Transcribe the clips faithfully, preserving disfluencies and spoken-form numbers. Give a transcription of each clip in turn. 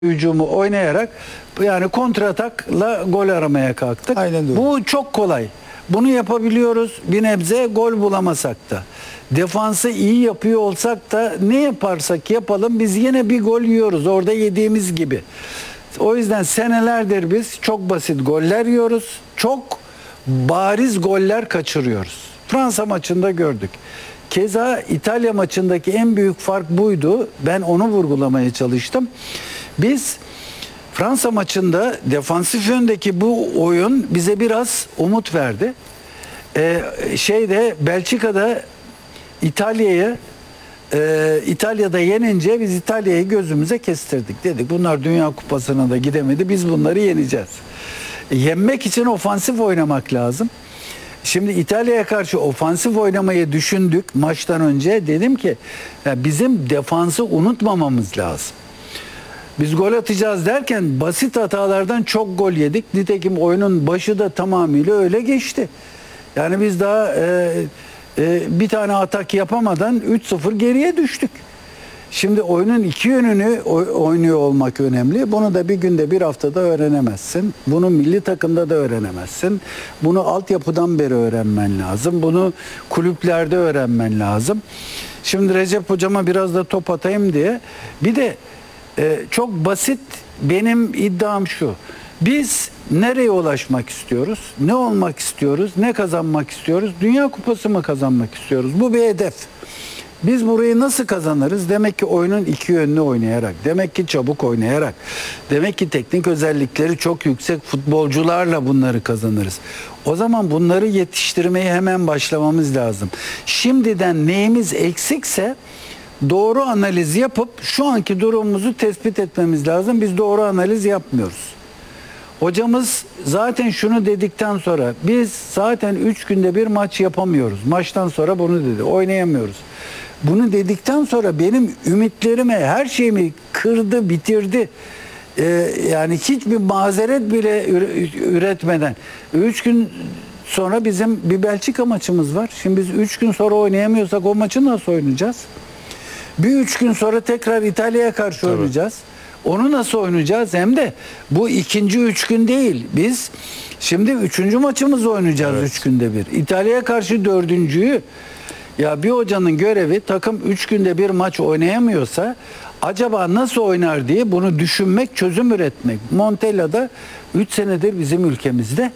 hücumu oynayarak yani kontratakla gol aramaya kalktık. Aynen öyle. Bu çok kolay. Bunu yapabiliyoruz. Bir nebze gol bulamasak da. Defansı iyi yapıyor olsak da ne yaparsak yapalım biz yine bir gol yiyoruz. Orada yediğimiz gibi. O yüzden senelerdir biz çok basit goller yiyoruz. Çok bariz goller kaçırıyoruz. Fransa maçında gördük. Keza İtalya maçındaki en büyük fark buydu. Ben onu vurgulamaya çalıştım. Biz Fransa maçında defansif yöndeki bu oyun bize biraz umut verdi. Ee, şeyde Belçika'da İtalya'yı e, İtalya'da yenince biz İtalya'yı gözümüze kestirdik. Dedik bunlar Dünya Kupası'na da gidemedi. Biz bunları yeneceğiz. E, yenmek için ofansif oynamak lazım. Şimdi İtalya'ya karşı ofansif oynamayı düşündük maçtan önce. Dedim ki ya bizim defansı unutmamamız lazım. Biz gol atacağız derken basit hatalardan çok gol yedik. Nitekim oyunun başı da tamamıyla öyle geçti. Yani biz daha e, e, bir tane atak yapamadan üç sıfır geriye düştük. Şimdi oyunun iki yönünü oynuyor olmak önemli. Bunu da bir günde bir haftada öğrenemezsin. Bunu milli takımda da öğrenemezsin. Bunu altyapıdan beri öğrenmen lazım. Bunu kulüplerde öğrenmen lazım. Şimdi Recep hocama biraz da top atayım diye. Bir de e, çok basit benim iddiam şu. Biz nereye ulaşmak istiyoruz? Ne olmak istiyoruz? Ne kazanmak istiyoruz? Dünya Kupası mı kazanmak istiyoruz? Bu bir hedef. Biz burayı nasıl kazanırız? Demek ki oyunun iki yönlü oynayarak, demek ki çabuk oynayarak, demek ki teknik özellikleri çok yüksek futbolcularla bunları kazanırız. O zaman bunları yetiştirmeye hemen başlamamız lazım. Şimdiden neyimiz eksikse doğru analiz yapıp şu anki durumumuzu tespit etmemiz lazım. Biz doğru analiz yapmıyoruz. Hocamız zaten şunu dedikten sonra biz zaten üç günde bir maç yapamıyoruz. Maçtan sonra bunu dedi. Oynayamıyoruz. Bunu dedikten sonra benim ümitlerime her şeyimi kırdı, bitirdi. Ee, yani hiçbir mazeret bile üretmeden. Üç gün sonra bizim bir Belçika maçımız var. Şimdi biz üç gün sonra oynayamıyorsak o maçı nasıl oynayacağız? Bir üç gün sonra tekrar İtalya'ya karşı Tabii. oynayacağız. Onu nasıl oynayacağız? Hem de bu ikinci üç gün değil. Biz şimdi üçüncü maçımızı oynayacağız evet. üç günde bir. İtalya'ya karşı dördüncüyü. Ya bir hocanın görevi takım üç günde bir maç oynayamıyorsa acaba nasıl oynar diye bunu düşünmek, çözüm üretmek. Montella'da üç senedir bizim ülkemizde.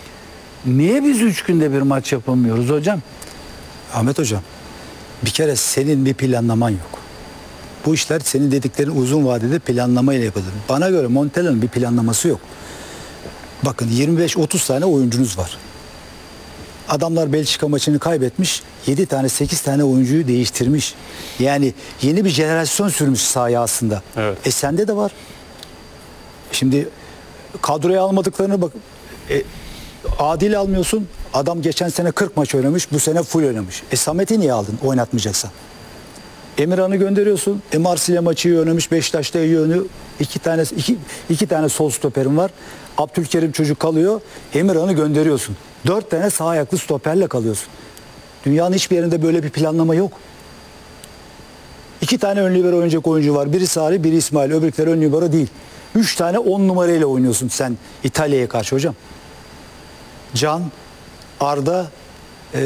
Niye biz üç günde bir maç yapamıyoruz hocam? Ahmet hocam, bir kere senin bir planlaman yok. Bu işler senin dediklerin uzun vadede planlamayla yapılır. Bana göre Montella'nın bir planlaması yok. Bakın yirmi beş otuz tane oyuncunuz var. Adamlar Belçika maçını kaybetmiş. yedi tane sekiz tane oyuncuyu değiştirmiş. Yani yeni bir jenerasyon sürmüş sahaya aslında. Evet. E sende de var. Şimdi kadroya almadıklarını bak. E, Adil almıyorsun. Adam geçen sene kırk maç oynamış. Bu sene full oynamış. E Samet'i niye aldın oynatmayacaksan? Emirhan'ı gönderiyorsun. E Marsilya maçı iyi oynamış. Beşiktaş'ta iyi oynuyor. İki tane, iki, iki tane sol stoperim var. Abdülkerim çocuk kalıyor. Emirhan'ı gönderiyorsun. Dört tane sağ ayaklı stoperle kalıyorsun. Dünyanın hiçbir yerinde böyle bir planlama yok. İki tane ön libero oynayacak oyuncu var. Biri Sarı, biri İsmail. Öbürkleri ön libero değil. Üç tane on numarayla oynuyorsun sen İtalya'ya karşı hocam. Can, Arda, ee,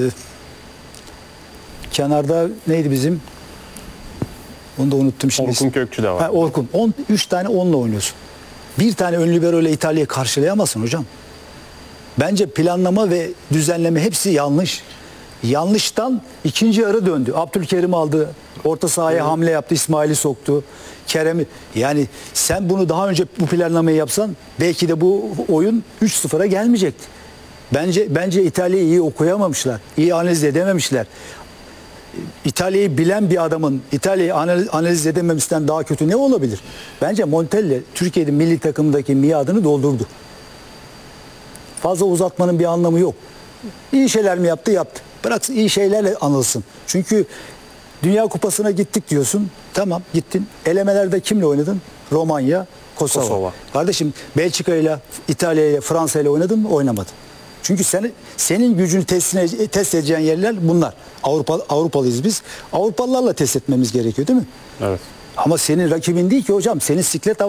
kenarda neydi bizim? Onu da unuttum şimdi. Orkun Kökçü de var. Ha, Orkun. on, üç tane onla oynuyorsun. Bir tane ön libero ile İtalya'yı karşılayamazsın hocam. Bence planlama ve düzenleme hepsi yanlış. Yanlıştan ikinci yarı döndü. Abdülkerim aldı. Orta sahaya evet. hamle yaptı. İsmail'i soktu. Kerem'i. Yani sen bunu daha önce bu planlamayı yapsan belki de bu oyun üç sıfıra gelmeyecekti. Bence bence İtalya'yı iyi okuyamamışlar. İyi analiz edememişler. İtalya'yı bilen bir adamın İtalya'yı analiz, analiz edememesinden daha kötü ne olabilir? Bence Montella Türkiye'de milli takımdaki miadını doldurdu. Fazla uzatmanın bir anlamı yok. İyi şeyler mi yaptı? Yaptı. Bıraksın iyi şeylerle anılsın. Çünkü Dünya Kupası'na gittik diyorsun. Tamam gittin. Elemelerde kimle oynadın? Romanya, Kosova. Kosova. Kardeşim Belçika ile İtalya ile Fransa ile oynadın mı? Oynamadın. Çünkü sen, senin gücünü test, test edeceğin yerler bunlar. Avrupa, Avrupalıyız biz. Avrupalılarla test etmemiz gerekiyor değil mi? Evet. Ama senin rakibin değil ki hocam. Senin siklet